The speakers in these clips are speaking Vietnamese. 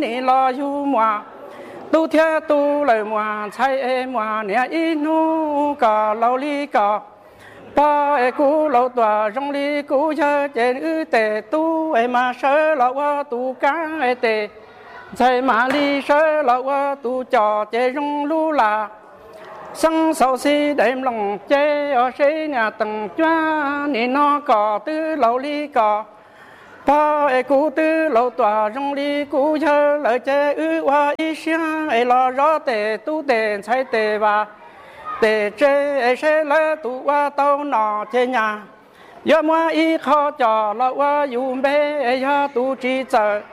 你老有么？都天都来么？菜么？你一弄个老里个。把古老多容里古家见日的都嘛是老我都干的，在马里是老我都叫这容路啦。生手是带龙这要谁呢？等转你那个的老里个，把古的老多容里古家来这日我一想老绕的都得才对吧？để chế sẽ là tụ qua tàu nọ thế nhà, giờ mua ít khó cho là qua dùng bê giờ tụ chỉ chờ,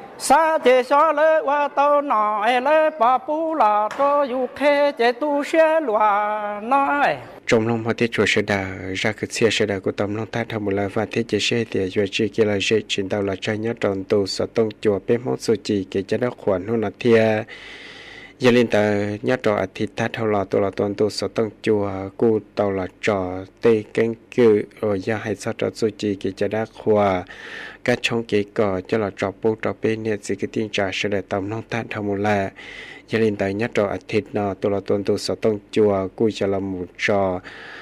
xa thế sao là qua tàu nọ là bà bố là cho dùng khe chế tụ sẽ loa nói. Trong lòng họ tiết chuột sẽ đà ra cực xe sẽ đà của tầm lòng ta thầm một lời và tiết chế xe thì vừa chỉ kia là sẽ chuyển đầu là trai nhớ tròn tù sở tông chùa bên mốt số chỉ cái cho nó khoản hơn là thia. Giờ lên tờ nhớ trò thịt thắt thâu lò tôi là toàn tôi sở tăng chùa cu tàu là trò tây canh cự rồi giờ hay sao trò suy chỉ cái chả đá khoa các trong cái cỏ cho là trò bố trò bên này chỉ cái tin trả sẽ để tầm nông thắt thâu một là giờ lên tờ nhớ trò thịt nọ tôi là toàn tôi sở tăng chùa cu cho là một trò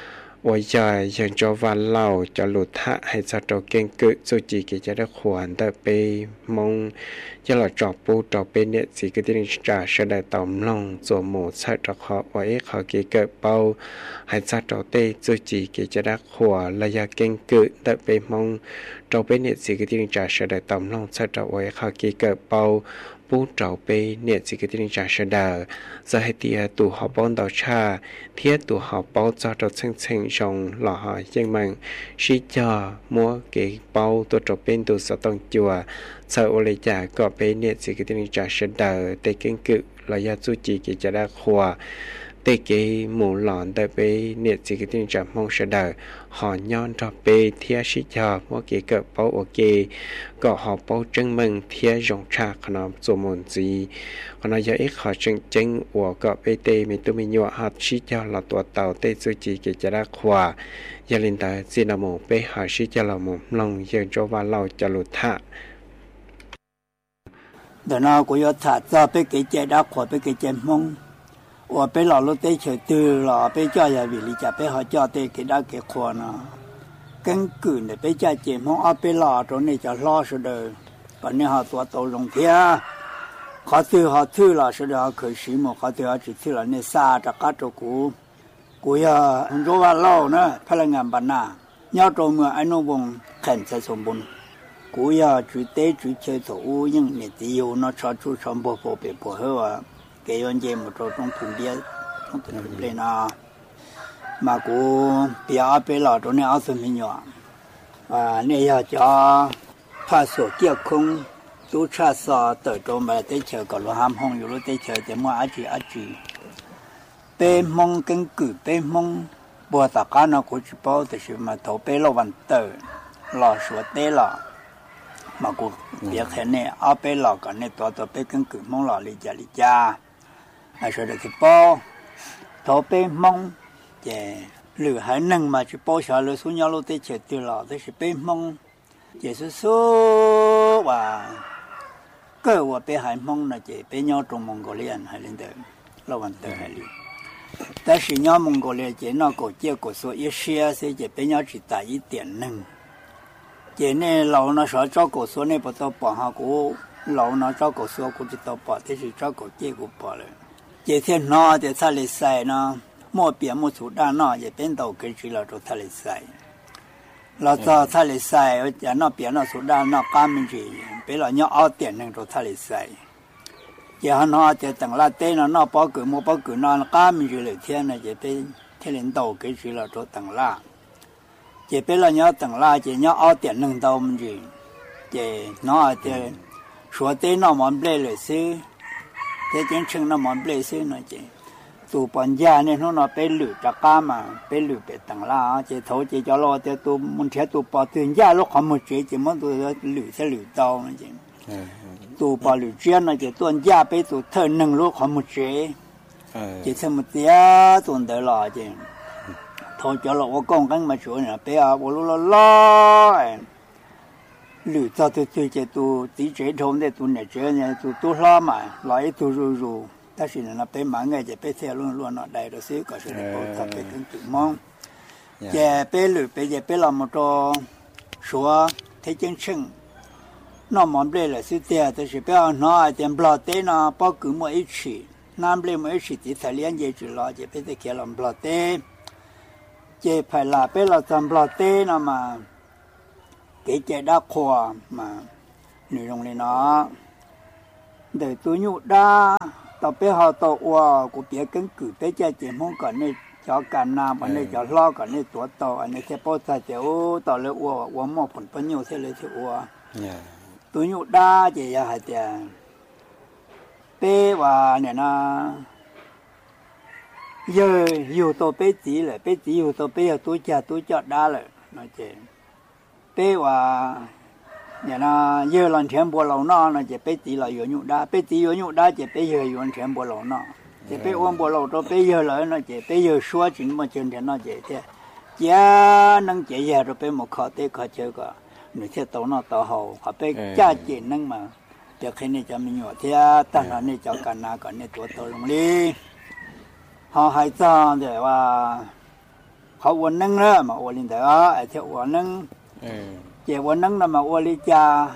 ôi trời dành cho van lâu cho lụt hạ hay sao trò kênh cự suy chỉ cái chả đá khoa tại bên mong cho là trò bố trò bên này chỉ cái tin trả sẽ để tầm lòng rồi một sát trò họ với họ cái cỡ bao hay sát trò tê rồi chỉ cái chả đắc hòa là gia kênh cự tại bên mong trò bên này chỉ cái tin trả sẽ để tầm lòng sát trò với họ cái cỡ bao bố trò bên này chỉ cái tin trả sẽ đờ giờ hay tia tụ họ bón đào cha thiết tụ họ bao cho trò sinh trong lò họ dân mạng sĩ cho mua cái bao tụ trò bên tụ sở tông chùa sau ô lê trả có bé nhiệt chỉ cái tiếng trả sơn đờ tê kinh cự là gia chú chỉ cái trả đa khoa tê cái mũ lọn tại bé nhiệt chỉ cái tiếng trả mong sơn đờ họ nhon cho bé thia sĩ cho mỗi cái cỡ bao ok có họ bao chân mừng thia rong trà khả năng做梦gì còn nói giờ ít họ chân chân của có bé tê mình tụi mình nhọ họ sĩ cho là tua tàu tê chú chỉ cái trả đa khoa giờ lên tới xin là một bé họ sĩ cho là một lòng giờ cho vào lâu cho lụt hạ đó nó cũng có thả ra bên cái chế đá khoa bên cái chế mông, và bên lò lúc đấy chơi từ lò bên cho nhà vị lý cha bên họ cho tới cái đá cái khoa nó, căn cứ để bên cha chế mông ở bên lò chỗ này cho lo số đời, còn nếu họตัวโต lồng kia, họ thư là số đời họ khởi sĩ mà họ thư họ chỉ thư là nên xa cho các chỗ cũ không có vào lâu nữa, phải là ngàn bản na, nhau trong người anh nông vùng khẩn sẽ sung bùn. cú ya chú tế chú chơi thủ nhưng người tiêu nó cho chú chọn bộ bề bộ hơn cái vấn đề một chỗ trong thùng bia trong thùng bia na mà cú bia bia lò chỗ này ở phần mình nhỏ và này giờ cho pha sổ kia không tú cha sò tới chỗ mà tới chờ còn lo ham hông rồi tới chờ để mua ăn chỉ bên mong cân cử bên mong bữa tất cả nó cũng chỉ bảo từ sự mà thầu bên lo vận tới lò sửa tế lò mà cũng việc thế này ở bên lò cái nàyตัวbên cân cử mong lò lý cha hay rồi được cái bao thầu bên mong để lừa hai năng mà chỉ bao giờ lừa xuống nhau lúc tới chờ từ lò tới sự bên mong để số và cơ của bên hai mong là chỉ bên nhau trong Mongolia hay lên tới lo vận tới hay đi但是nhau Mongolia chỉ nó có chia của số ít xe sẽ chỉ bên nhau chỉ tại ít tiền năng chỉ này lâu nó sợ cho cổ số này bắt đầu bỏ họ cũng lâu nó cho cổ số cũng chỉ tao bỏ thế thì cho cổ chia cũng bỏ rồi chỉ thêm nó thì thay lại sai nó mua biển mua số đa nó chỉ bên đầu cái gì là cho thay lại sai là cho thay lại sai ở nhà nó biển nó số đa nó cam mình gì bây giờ nhau ở tiền năng cho thay lại sai chỉ nó chỉ tầng là tên nó bỏ cửa mua bỏ cửa nó cam mình gì lại thiên này chỉ bên thiên lên đầu cái gì là cho tầng là chỉ biết là nhớ tầng la chỉ nhớ ở tiền nâng đầu mình gì chỉ nó thì số tiền nó mòn bểเลยซื้อcái chuyện chừng nó mòn bểซื้อnó chỉ tụ bọn gia nên nó bị lử chặt cá mà bị lử bị tầng la chỉ thấu chỉ cho lo thì tụ muốn theo tụ bỏ tiền gia lúc không một chỉ muốn tụ lử sẽ lử đầu nó chỉ tụ bỏ lử chuyên nó chỉ tuần gia bị tụ thợ nâng lúc không một chỉ xem một tí tuần tới lo chỉ thôi cho là con cái mà chuyện này bây giờ bố lo lử cho tôi chơi tôi tí chế thôn để tôi này chơi này tôi lo mà lại tôi rồi ta chỉ là nó bé mà nghe chỉ bé theo luôn nó đầy rồi xíu có sự để có tập bé cũng tự mong chỉ bé lử bé chỉ bé làm một trò số thế chân chân nó mòn bé là xíu tiền ta chỉ bé nó tiền bờ té nó bao cứ mỗi ít chỉ nam bé mỗi ít chỉ thì phải liên hệ chỉ lo chỉ bé để kia làm bờ té chỉ phải là bé là làm bờ té nó mà cái chế đã khoa mà nội dung này nó để tôi nhủ đa tao bé họ tao qua của bé cứng cử bé chế chỉ mong còn này cho cả nam còn này cho lo còn này tuổi tao anh này sẽ bao giờ sẽ ô tao lấy qua một phần bao nhiêu sẽ lấy sẽ qua tôi nhủ đa chỉ là hai tiền bé và này nó giờ nhiều tao bé chỉ là bé chỉ nhiều tao bé tôi cho đa rồi nói chuyện bé và nhà nó giờ lần前波老那那就bé chỉ là有nhụ đá bé chỉ有nhụ đá就bé giờ有前波老那就bé往波老到bé giờ来那就bé giờ说chuyện mà chuyện thì nó vậy thế giá năng vậy giờ rồi bé một khó té khó chơi cả người theo tàu nó tàu hậu họ bé giá trị năng mà giờ khi này cho mình nhỏ thế ta là này cho cả na còn này tuổi tàu lông đi họ hay cho để và họ uốn năng nữa mà uốn lên đó theo uốn năng chỉ uốn năng là mà uốn lên cha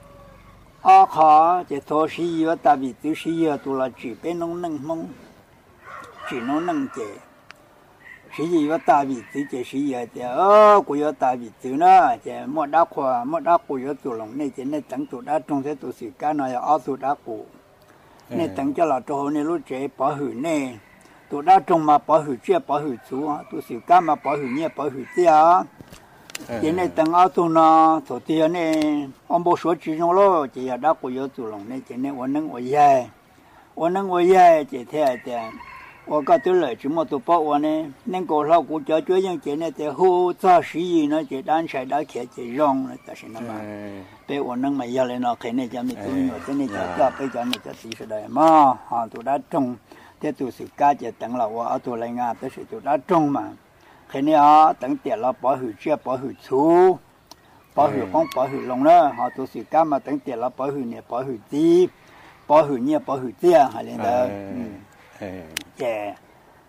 khó chỉ thô sĩ ở tại vì từ sĩ ở tụ là chỉ bên nông năng mông chỉ nông năng chỉ sĩ ở tại vì từ chỉ sĩ ở của ở tại vì từ nó chỉ một đá của ở tụ lòng này chỉ nên tặng tụ đá trong thế tụ sĩ cá này ở tụ đá của nên tặng cho là chỗ này lúc chế bảo hủy này tụ đá trong mà bảo hủy chia bảo hủy chú tụ sĩ cá mà bảo hủy nhẹ bảo hủy chia chỉ nên tặng ở tụ nó tổ tiên này ông bố số chỉ trong lo chỉ là đá của ở tụ lòng này chỉ nên uốn nâng uốn dây chỉ thế thì我搞对了，这么多保安呢，能够老古家这样子呢，在后早时呢，就单晒打开就让了，但是那么，被我能没要来呢，肯定讲你都有，真的叫被讲你叫几十代嘛，啊，都打中，这都是家就等了我都来啊，但是都打中嘛，肯定啊，等点了保护这保护粗，保护光保护龙了，啊，都是家嘛，等点了保护呢保护低，保护呢保护这样，还领导，这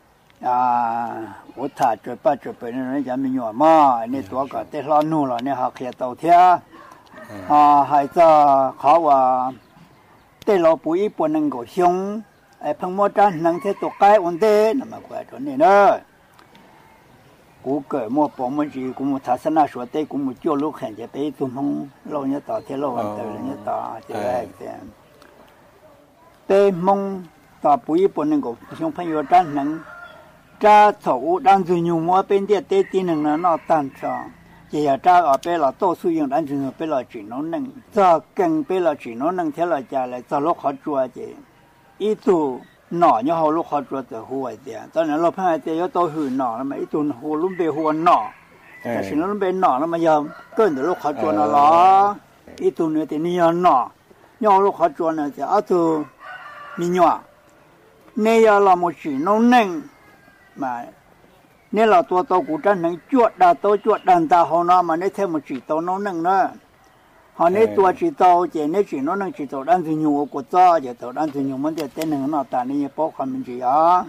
我他这把这本人家没有嘛，你多个在老弄了，你还可以到天，还在好啊，对老不一不能够凶，碰莫战能在多改问题，那么快着你呢？กูเกิดมั่วปองมันจีกูทัศนาสวดเต้กูมุจ่อลูกแข่งจะไปตุ้มห้องเราเนี่ยต่อเที่ยวเราแต่เนี่ยต่อจะได้แต่เต้มงต่อปุ๋ยปนหนึ่งก็ช่วงพยาด้านหนึ่งจ้าถูด้านจุนยูมัวเป็นเดียเต้ตีหนึ่งนะนอตันจอจะอยากจ้าเอาไปเราโต้สู้ยังด้านจุนยูไปเราจีนหนึ่งจะเก่งไปเราจีนหนึ่งเท่าเราจะเลยจะลูกเขาจัวเจอีตัวหน่อเนี่ยเขาลูกเขาจัวแต่หัวเดียตอนนั้นเราพายเดียโตหืนหน่อแล้วมันอีตัวหัวลุ่มเบหัวหน่อแต่สิ่งนั้นเป็นหน่อแล้วมันยอมเกินแต่ลูกเขาจัวน่ะหรออีตัวเนี่ยแต่นี่ยอมหน่อยอมลูกเขาจัวเนี่ยจะเอาตัวมีหน่อเนี่ยเราไม่จีนหนึ่งmà nếu là tua tàu của chân những chuột đàn ta họ nó mà nếu thêm một chỉ tàu nó nâng nữa họ nếu tua chỉ tàu chỉ nếu chỉ nó nâng chỉ tàu đàn từ nhiều của cho chỉ tàu đàn từ nhiều vấn đề tên nâng nó ta nên bao khoản mình chỉ á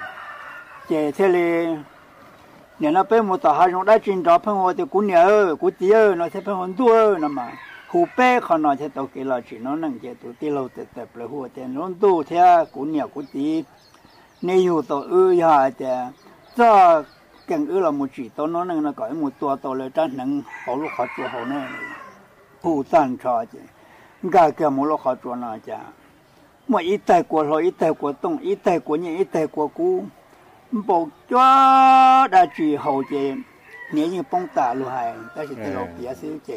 chỉ thế là nếu nó bên một tàu hai chúng đã chuyển đó phân hoa thì cũng nhớ cũng tiêu nó sẽ phân hoa tua nó mà hồ bé họ nói thế tàu kia là chỉ nó nâng chỉ tàu tiêu lâu tập tập là hoa tiền nó tua thế cũng nhớ cũng tiêu nếu tàu ya thì cho càng là một chỉ tàu nó nâng là gọi một tua tàu là trang nâng họ lúc họ chùa họ này phụ tàn cho chứ gà kia một lúc họ chùa nào chứ mà ít tay của họ ít tay của tông ít tay của nhà ít tay của cú bộ cho đã chỉ hậu chứ nếu như bông tạ luôn hay ta chỉ từ lâu bia xíu chứ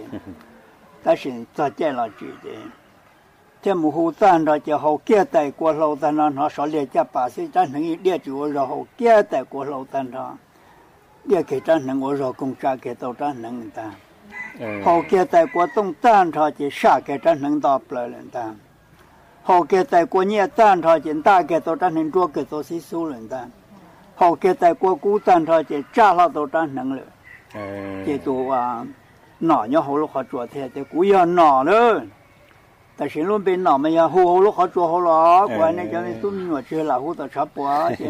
ta chỉ cho chơi là chỉ chứ thế một hồ tan rồi cho hậu kia tại của lâu tan nó sẽ liệt cho bà sĩ trang những địa chủ rồi hậu kia tại của lâu tan đó địa cái trang những rồi cùng cha cái tàu trang những người ta hậu kia tại của tông tan rồi chỉ sát cái trang những đọc lại người ta hậu kia tại của nhẹ tan rồi chỉ ta cái tàu trang những chúa cái tàu sĩ số người ta hậu kia tại của cú tan rồi chỉ cha lao tàu trang những người chỉ tụ nọ nhau hồ lúc họ chùa thì cú giờ nọ nữa tại sao luôn bên nọ mà giờ hồ lúc họ chùa hồ lọ của anh ấy cho nên tôi mình chơi là hồ tao chắp quá chứ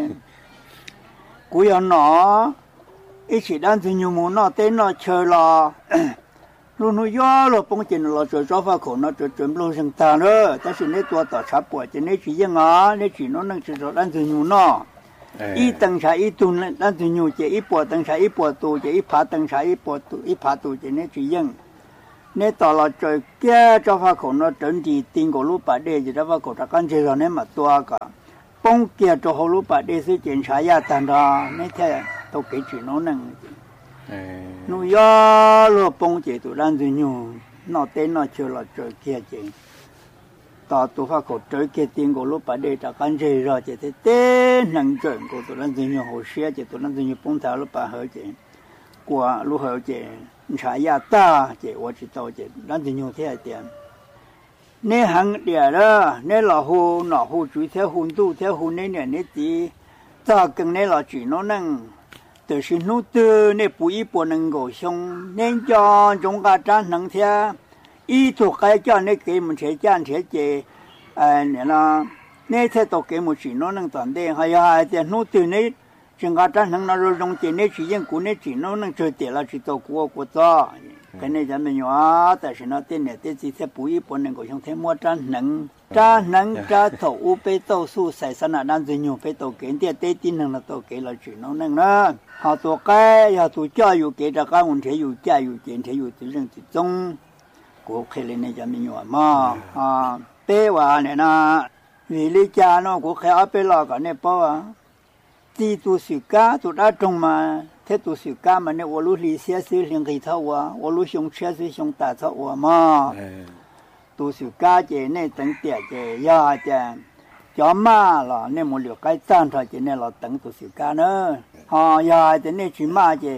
cú giờ nọ ít chỉ đang từ nhiều món nọ tên nọ chơi là luôn nó gió rồi bông chân là chơi gió pha khổ nó chơi chơi luôn rừng ta nữa tại sao nên tua tao chắp quá chứ nên chỉ riêng á nên chỉ nó năng chơi rồi đang từ nhiều nọ ít tầng trái ít tu đang từ nhiều chỉ ít bộ tầng trái ít bộ tu chỉ ít phá tầng trái ít bộ tu ít phá tu chỉ nên chỉ riêng nên tao là chơi kia cho pha khổ nó chuẩn thì tiền của lúc bà đây thì cho pha khổ ta can chơi rồi nên mà tua cả bông kia cho hồ lúc bà đây sẽ chuyển trái ya tan ra nên thế tao kể chuyện nó năng nó gió rồi bông chỉ tụi đang từ nhiều nó tên nó chơi là chơi kia chỉ tao tụi pha khổ chơi kia tiền của lúc bà đây ta can chơi rồi chỉ thế tên năng chơi của tụi đang từ nhiều hồ xe chỉ tụi đang từ nhiều bông thảo lúc bà hơi chỉ của lúc hơi chỉ trái ya ta chỉ tôi chỉ tao chỉ đang từ nhiều thế tiền nên hàng địa đó nên là hồ nọ hồ chủ theo hồn tu theo hồn nên này nên gì ta cần nên là chỉ nó năng từ sinh nô tư nên bùi bùi năng gỗ xong nên cho chúng ta trang năng theo ý thuộc cái cho nên cái mình sẽ trang sẽ chế này là nên theo tổ cái một chỉ nó năng toàn đen hay là tiền nô tư nên chúng ta trang năng nó rồi trong chế nên chỉ riêng của nên chỉ nó năng chơi tiền là chỉ tổ của ta cái này咱们有但是呢店里店这些不一般能够像天摸沾能沾头乌被豆树晒上了那只牛被豆给店对顶能了都给了只能了好多该要做教育给这个问题有教育检查有责任之中国开了那咱们有嘛别话呢vì lý cha nó cũng khai áp lo cả này bao đi tu sửa cá tu đã trồng mà thế tu sửa cá mà nếu lúc lý xe sửa liền cái thao à lúc xong xe sửa xong ta thao à mà tu sửa cá chỉ nên tận tiệt chỉ ya chỉ cho mà là nên một liều cái tan thôi chỉ nên là tận tu sửa cá nữa ya chỉ nên chỉ mà chỉ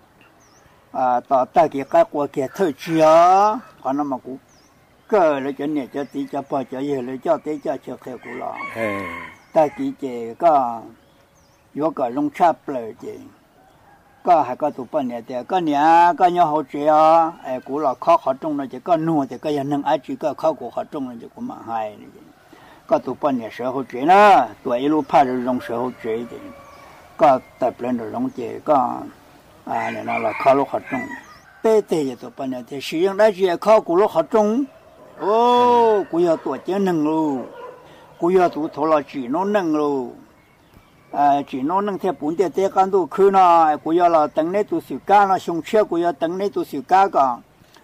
tao ta cái qua kia thôi chứ còn nó mà cũng cơ là cho nên cho tí cho bao cho giờ là cho tí cho theo của nó ta chỉ chỉ có有个弄差不了的，个还个做半年的，个年个要好吃啊，哎，古老考好中了就个弄的，个也能爱吃个考过好中了就个蛮嗨的，个做半年时候吃呢，多一路怕着弄时候吃的，个大不了的弄的个那了考了好中，白的也做半年的，实用那些考过了好中，古要多点能喽，古要做头了只能喽。chỉ nó nâng theo bốn tiệt can tu khứ nó, cũng giờ là tận này tu sửa cá nó xong chưa cũng giờ tận này tu sửa cá cả,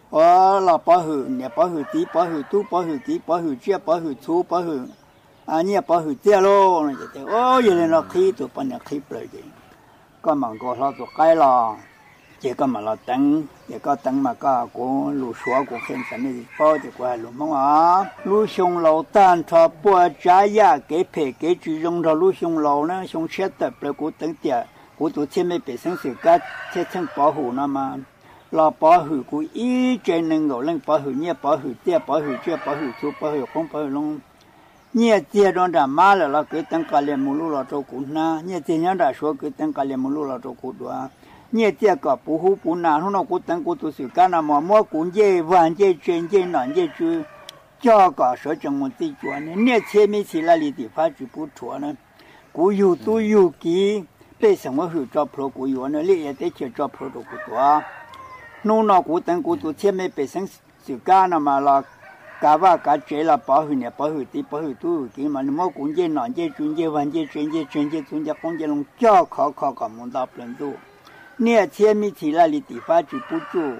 là bảo hử nhẹ bảo hử tí bảo hử tu bảo hử tí bảo hử chia bảo hử thu bảo hử, nhẹ bảo hử chia luôn, giờ này nó khí tu bao nhiêu khí bự vậy, có mà có lo tu cái là, chỉ có mà là tận, chỉ có tận mà có của lúa xóa của khen sản này bao thì qua lúa mông lúa xong lâu tan cho bữa trái ya cái phê cái chỉ dùng cho lúa xong lâu nữa xong chết tập là của tận tiệt của tụi thiên mấy bể sinh sự cá chết thân bảo hủ nó mà là bảo hủ của ý trên nâng ngầu lên bảo hủ nhẹ bảo hủ tiệt bảo hủ chia bảo hủ thu bảo hủ không bảo hủ long nhẹ tiệt đó đã má là cái tận cả liền một lúa là cho cụ na nhẹ tiệt nhớ đã số cái tận cả liền một lúa là cho cụ đó nhẹ tiệt cả bù hú bù nà nó cũng tận của tụi sự cá mà mua cũng dễ vàng dễ chuyên dễ nặng dễ chú cho cả số trong một tí chuột này nhẹ tiệt mấy chỉ là lý thì phát chỉ bù chuột này cú yêu tu yêu kỹ bây giờ mà hữu cho pro cú yêu này lý để chơi cho pro đồ cú đó nó cũng tận của tụi tiệt mấy bây giờ sự cá mà là cá và cá chế là bảo hữu nhẹ bảo hữu tí bảo hữu tu kỹ mà mua cũng dễ nặng dễ chuyên dễ vàng dễ chuyên dễ chuyên dễ chuyên dễ không dễ long cho khó cả muốn đáp lên tu nhẹ tiệt mấy chỉ là lý thì phát chỉ bù chu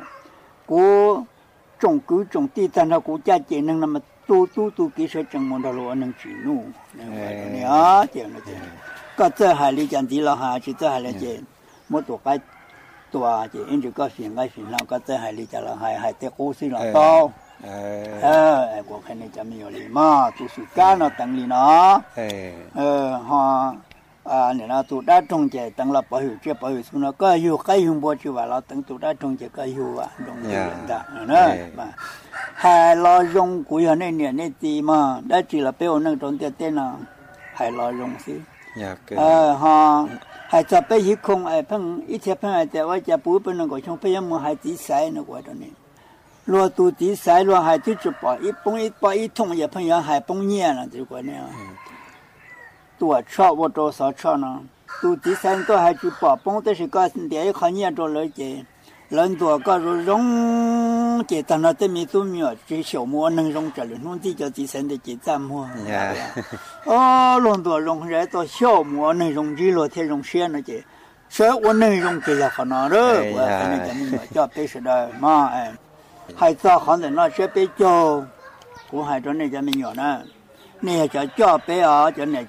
cú trồng cứ trồng tí tan nó cú cha chế năng mà tu kỹ sẽ trồng một đầu năng chỉ nu này chế nó chế có这海里讲的了哈就这海里chế một tổ cái tổ chế anh chỉ có phiền nào có这海里讲了海在cố sự là to của cái này chăm nhiều lì mà tu sự cá nó tăng lì nó họ này là tụi đã trồng chế tăng là bảo hiểm bảo hiểm xuống nó có hiệu cái hiệu bao nhiêu và là tăng tụi đã trồng chế có hiệu trồng chế đó mà hai lo dùng của họ này này gì mà đã chỉ là béo nâng trồng chế tên là hai lo dùng xí họ 还在被一空哎碰一天碰在我家不本能够从被么还第三那个的呢，若都第三若还就是把一桶也碰人还崩年了这个呢，多少我多少少呢？都第三个还去把崩的是个连好年多了的，人多个容的当那对面做苗这小磨能容着了，弄地叫第三的给咱磨。哦，弄多容人到小磨能容这了天容些那些，所以我能容这些好难的，我反正讲你叫别说的嘛哎，还早好的那些别叫，我还说那家没有呢，那叫叫别啊，叫那